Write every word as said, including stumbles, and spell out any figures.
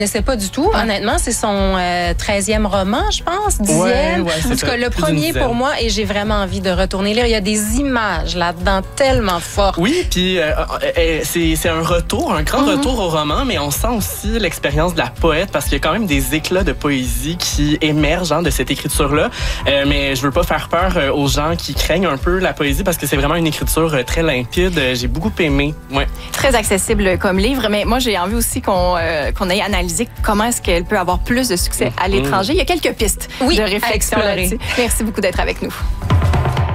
Je ne sais pas du tout. Ouais. Honnêtement, c'est son euh, treizième roman, je pense, dixième. Ouais, ouais, en tout cas, le premier pour moi, et j'ai vraiment envie de retourner lire. Il y a des images là-dedans tellement fortes. Oui, puis euh, euh, c'est, c'est un retour, un grand mm-hmm. retour au roman, mais on sent aussi l'expérience de la poète parce qu'il y a quand même des éclats de poésie qui émergent hein, de cette écriture-là. Euh, mais je veux pas faire peur euh, aux gens qui craignent un peu la poésie parce que c'est vraiment une écriture euh, très limpide. Euh, j'ai beaucoup aimé. Ouais. Très accessible comme livre, mais moi, j'ai envie aussi qu'on, euh, qu'on ait analysé comment est-ce qu'elle peut avoir plus de succès à l'étranger. Il y a quelques pistes oui, de réflexion là-dessus. Merci beaucoup d'être avec nous.